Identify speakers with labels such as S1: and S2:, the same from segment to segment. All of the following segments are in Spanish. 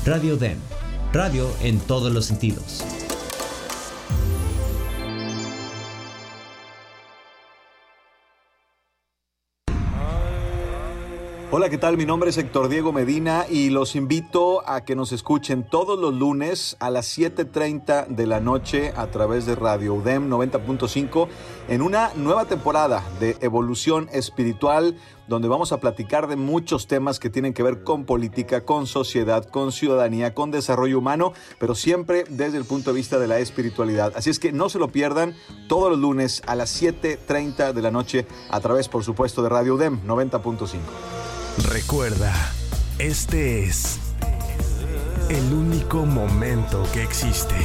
S1: Radio DEM, radio en todos los sentidos.
S2: Hola, ¿qué tal? Mi nombre es Héctor Diego Medina y los invito a que nos escuchen todos los lunes a las 7:30 de la noche a través de Radio UDEM 90.5 en una nueva temporada de Evolución Espiritual, donde vamos a platicar de muchos temas que tienen que ver con política, con sociedad, con ciudadanía, con desarrollo humano, pero siempre desde el punto de vista de la espiritualidad. Así es que no se lo pierdan todos los lunes a las 7:30 de la noche a través, por supuesto, de Radio UDEM 90.5.
S3: Recuerda, este es el único momento que existe.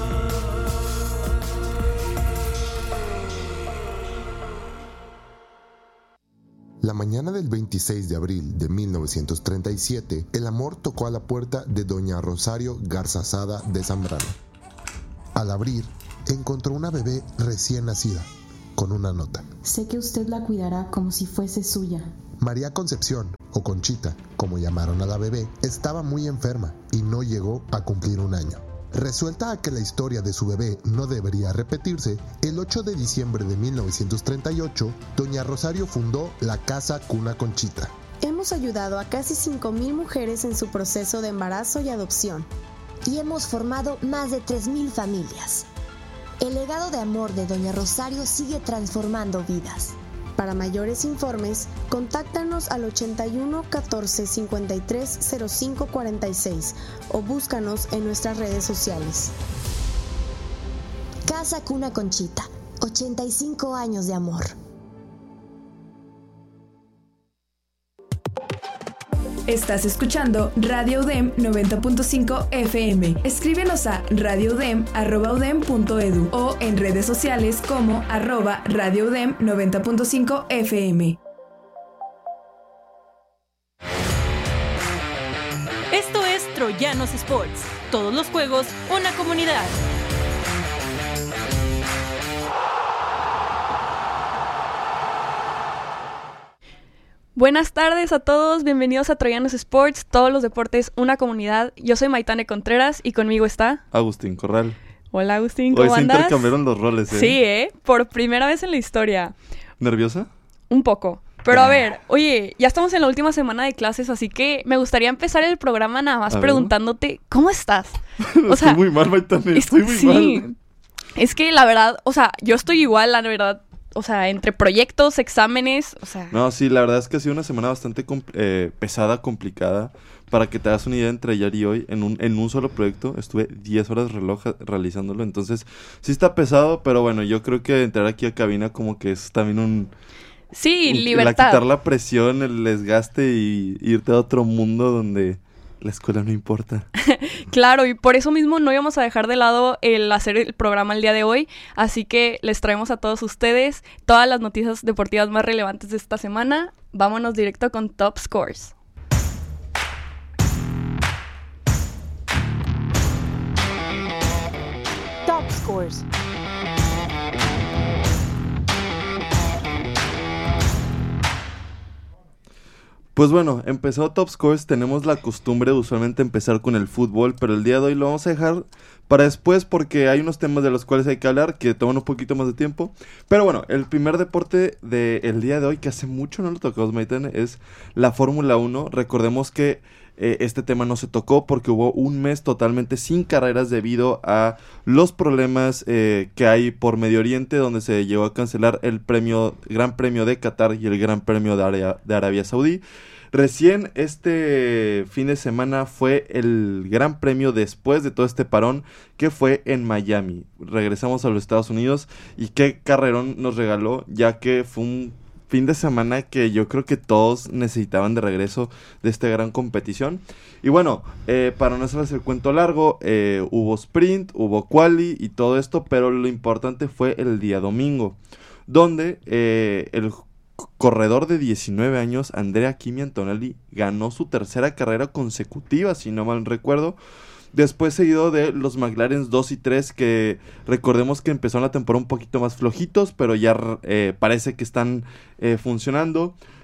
S4: La mañana del 26 de abril de 1937, el amor tocó a la puerta de doña Rosario Garza Sada de Zambrano. Al abrir, encontró una bebé recién nacida, con una nota.
S5: Sé que usted la cuidará como si fuese suya.
S4: María Concepción, o Conchita, como llamaron a la bebé, estaba muy enferma y no llegó a cumplir un año. Resuelta a que la historia de su bebé no debería repetirse, el 8 de diciembre de 1938, doña Rosario fundó la Casa Cuna Conchita.
S5: Hemos ayudado a casi 5,000 mujeres en su proceso de embarazo y adopción.
S6: Y hemos formado más de 3,000 familias. El legado de amor de doña Rosario sigue transformando vidas.
S5: Para mayores informes, contáctanos al 81 14 53 05 46 o búscanos en nuestras redes sociales.
S6: Casa Cuna Conchita, 85 años de amor.
S7: Estás escuchando Radio UDEM 90.5 FM. Escríbenos a radioudem@udem.edu o en redes sociales como @radioudem 90.5 FM.
S8: Esto es Troyanos Sports. Todos los juegos, una comunidad.
S9: Buenas tardes a todos, bienvenidos a Troyanos Sports, todos los deportes, una comunidad. Yo soy Maitane Contreras y conmigo está...
S10: Agustín Corral.
S9: Hola Agustín, ¿cómo andas?
S10: Hoy se intercambiaron los roles, ¿eh?
S9: Sí, por primera vez en la historia.
S10: ¿Nerviosa?
S9: Un poco. Pero a ver, oye, ya estamos en la última semana de clases, así que me gustaría empezar el programa nada más preguntándote, ¿cómo estás?
S10: O sea, estoy muy mal, Maitane, estoy muy mal.
S9: Es que la verdad, o sea, yo estoy igual, la verdad. O sea, entre proyectos, exámenes, o sea...
S10: No, sí, la verdad es que ha sido una semana bastante pesada, complicada. Para que te hagas una idea, entre ayer y hoy, en un solo proyecto, estuve 10 horas realizándolo. Entonces, sí está pesado, pero bueno, yo creo que entrar aquí a cabina como que es también
S9: libertad.
S10: Quitar la presión, el desgaste y irte a otro mundo donde... La escuela no importa.
S9: Claro, y por eso mismo no íbamos a dejar de lado el hacer el programa el día de hoy. Así que les traemos a todos ustedes todas las noticias deportivas más relevantes de esta semana. Vámonos directo con Top Scores.
S8: Top Scores.
S10: Pues bueno, empezó Top Scores, tenemos la costumbre de usualmente empezar con el fútbol, pero el día de hoy lo vamos a dejar para después porque hay unos temas de los cuales hay que hablar que toman un poquito más de tiempo. Pero bueno, el primer deporte del día de hoy, que hace mucho no lo tocamos, Maitane, es la Fórmula 1. Recordemos que este tema no se tocó porque hubo un mes totalmente sin carreras debido a los problemas que hay por Medio Oriente, donde se llegó a cancelar el Gran Premio de Qatar y el Gran Premio de Arabia Saudí. Recién este fin de semana fue el Gran Premio después de todo este parón, que fue en Miami. Regresamos a los Estados Unidos y qué carrerón nos regaló, ya que fue un fin de semana que yo creo que todos necesitaban de regreso de esta gran competición. Y bueno, para no hacerles el cuento largo, hubo sprint, hubo quali y todo esto, pero lo importante fue el día domingo, donde el corredor de 19 años, Andrea Kimi Antonelli, ganó su tercera carrera consecutiva, si no mal recuerdo. Después seguido de los McLaren 2 y 3, que recordemos que empezaron la temporada un poquito más flojitos, pero ya parece que están funcionando.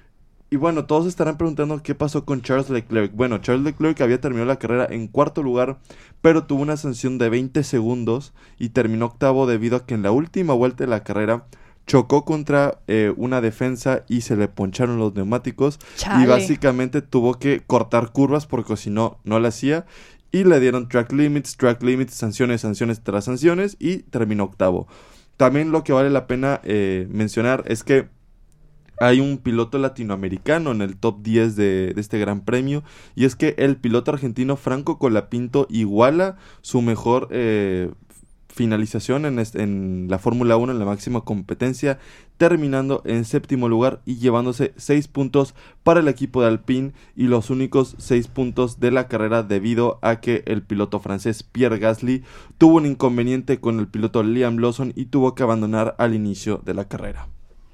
S10: Y bueno, todos estarán preguntando qué pasó con Charles Leclerc. Bueno, Charles Leclerc había terminado la carrera en cuarto lugar, pero tuvo una sanción de 20 segundos y terminó octavo debido a que en la última vuelta de la carrera chocó contra una defensa y se le poncharon los neumáticos.
S9: Chale.
S10: Y básicamente tuvo que cortar curvas porque si no, no la hacía. Y le dieron track limits, sanciones tras sanciones y terminó octavo. También lo que vale la pena mencionar es que hay un piloto latinoamericano en el top 10 de este gran premio, y es que el piloto argentino Franco Colapinto iguala su mejor finalización en la Fórmula 1 en la máxima competencia, terminando en séptimo lugar y llevándose 6 puntos para el equipo de Alpine y los únicos 6 puntos de la carrera debido a que el piloto francés Pierre Gasly tuvo un inconveniente con el piloto Liam Lawson y tuvo que abandonar al inicio de la carrera.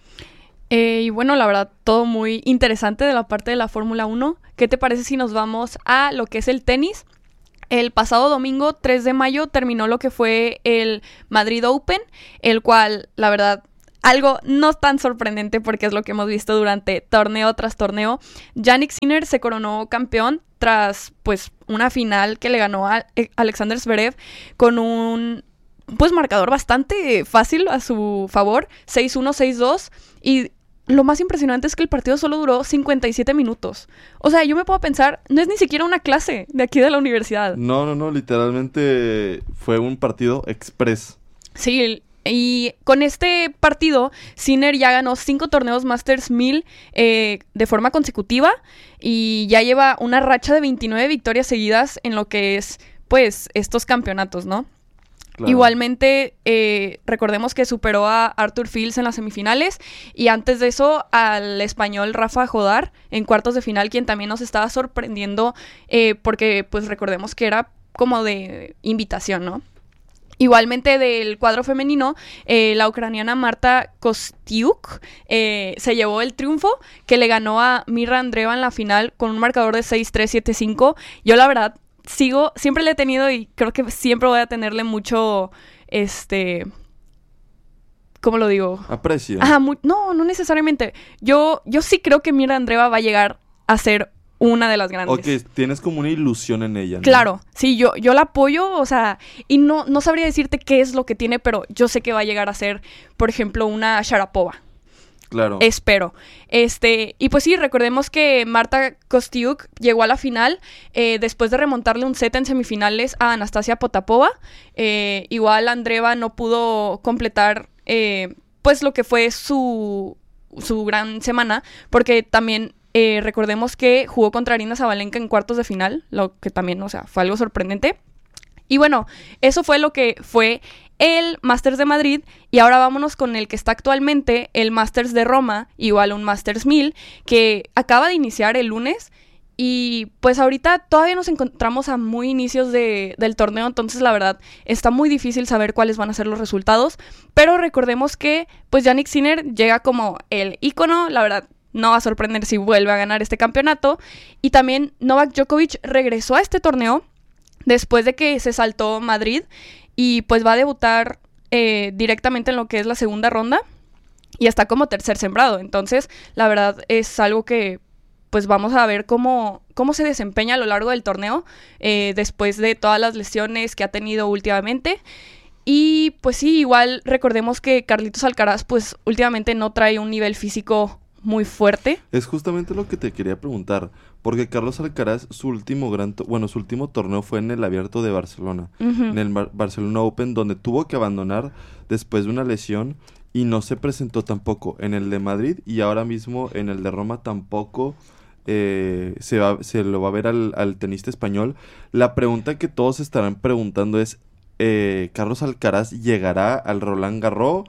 S9: Y bueno, la verdad, todo muy interesante de la parte de la Fórmula 1. ¿Qué te parece si nos vamos a lo que es el tenis? El pasado domingo, 3 de mayo, terminó lo que fue el Madrid Open, el cual, la verdad, algo no tan sorprendente porque es lo que hemos visto durante torneo tras torneo. Jannik Sinner se coronó campeón tras, pues, una final que le ganó a Alexander Zverev con un marcador bastante fácil a su favor, 6-1, 6-2, y lo más impresionante es que el partido solo duró 57 minutos. O sea, yo me puedo pensar, no es ni siquiera una clase de aquí de la universidad.
S10: No, literalmente fue un partido express.
S9: Sí, y con este partido, Sinner ya ganó 5 torneos Masters 1000 de forma consecutiva y ya lleva una racha de 29 victorias seguidas en lo que es, pues, estos campeonatos, ¿no? Claro. Igualmente, recordemos que superó a Arthur Fils en las semifinales y antes de eso al español Rafa Jodar en cuartos de final, quien también nos estaba sorprendiendo porque pues recordemos que era como de invitación, ¿no? Igualmente del cuadro femenino, la ucraniana Marta Kostyuk se llevó el triunfo que le ganó a Mirra Andreeva en la final con un marcador de 6-3, 7-5. Yo la verdad siempre le he tenido y creo que siempre voy a tenerle mucho, ¿cómo lo digo?
S10: Aprecio.
S9: Ajá, no necesariamente. Yo sí creo que Mirra Andreeva va a llegar a ser una de las grandes.
S10: Ok, tienes como una ilusión en ella, ¿no?
S9: Claro, sí, yo la apoyo, o sea, y no sabría decirte qué es lo que tiene, pero yo sé que va a llegar a ser, por ejemplo, una Sharapova.
S10: Claro.
S9: Espero. Y pues sí, recordemos que Marta Kostyuk llegó a la final después de remontarle un set en semifinales a Anastasia Potapova. Igual Andreeva no pudo completar pues lo que fue su gran semana, porque también recordemos que jugó contra Aryna Sabalenka en cuartos de final, lo que también, o sea, fue algo sorprendente. Y bueno, eso fue lo que fue el Masters de Madrid, y ahora vámonos con el que está actualmente, el Masters de Roma, igual un Masters 1000, que acaba de iniciar el lunes, y pues ahorita todavía nos encontramos a muy inicios del torneo, entonces la verdad está muy difícil saber cuáles van a ser los resultados, pero recordemos que pues Jannik Sinner llega como el ícono, la verdad no va a sorprender si vuelve a ganar este campeonato, y también Novak Djokovic regresó a este torneo después de que se saltó Madrid, y pues va a debutar directamente en lo que es la segunda ronda y está como tercer sembrado. Entonces, la verdad es algo que pues vamos a ver cómo se desempeña a lo largo del torneo después de todas las lesiones que ha tenido últimamente. Y pues sí, igual recordemos que Carlitos Alcaraz pues últimamente no trae un nivel físico muy fuerte.
S10: Es justamente lo que te quería preguntar, porque Carlos Alcaraz, su último torneo fue en el Abierto de Barcelona, en el Barcelona Open, donde tuvo que abandonar después de una lesión y no se presentó tampoco en el de Madrid, y ahora mismo en el de Roma tampoco se lo va a ver al tenista español. La pregunta que todos estarán preguntando es, ¿Carlos Alcaraz llegará al Roland Garros?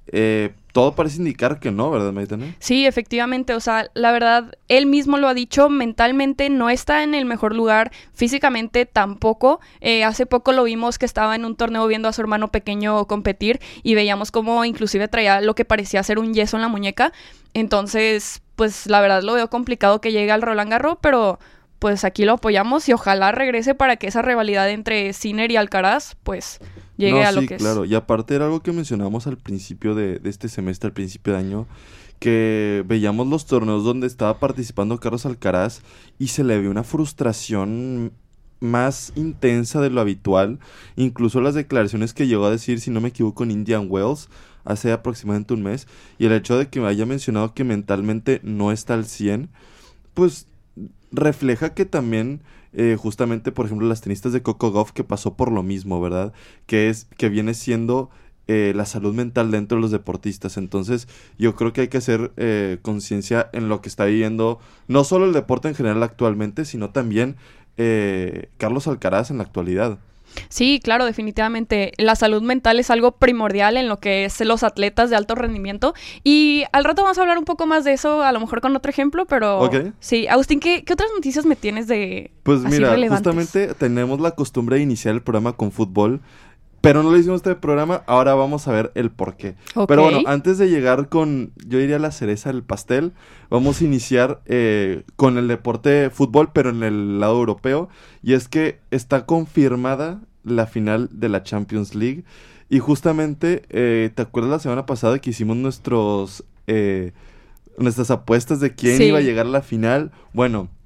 S10: Todo parece indicar que no, ¿verdad, Maitana?
S9: Sí, efectivamente, o sea, la verdad, él mismo lo ha dicho, mentalmente no está en el mejor lugar, físicamente tampoco. Hace poco lo vimos que estaba en un torneo viendo a su hermano pequeño competir y veíamos cómo inclusive traía lo que parecía ser un yeso en la muñeca. Entonces, pues la verdad lo veo complicado que llegue al Roland Garros, pero pues aquí lo apoyamos y ojalá regrese para que esa rivalidad entre Sinner y Alcaraz, pues llegue a lo que
S10: claro. Y aparte era algo que mencionamos al principio de este semestre, al principio de año, que veíamos los torneos donde estaba participando Carlos Alcaraz y se le ve una frustración más intensa de lo habitual. Incluso las declaraciones que llegó a decir, si no me equivoco, en Indian Wells hace aproximadamente un mes, y el hecho de que me haya mencionado que mentalmente no está al 100, pues refleja que también justamente, por ejemplo, las tenistas de Coco Gauff, que pasó por lo mismo, ¿verdad? Que viene siendo la salud mental dentro de los deportistas. Entonces yo creo que hay que hacer conciencia en lo que está viviendo no solo el deporte en general actualmente, sino también Carlos Alcaraz en la actualidad.
S9: Sí, claro, definitivamente. La salud mental es algo primordial en lo que es los atletas de alto rendimiento. Y al rato vamos a hablar un poco más de eso, a lo mejor con otro ejemplo, pero...
S10: Okay.
S9: Sí, Agustín, ¿qué otras noticias me tienes de
S10: Pues mira,
S9: relevantes?
S10: Justamente tenemos la costumbre de iniciar el programa con fútbol, pero no lo hicimos este programa, ahora vamos a ver el por qué.
S9: Okay.
S10: Pero bueno, antes de llegar con, yo diría, la cereza del pastel, vamos a iniciar con el deporte fútbol, pero en el lado europeo. Y es que está confirmada la final de la Champions League. Y justamente, ¿te acuerdas la semana pasada que hicimos nuestras apuestas de quién iba a llegar a la final? Bueno,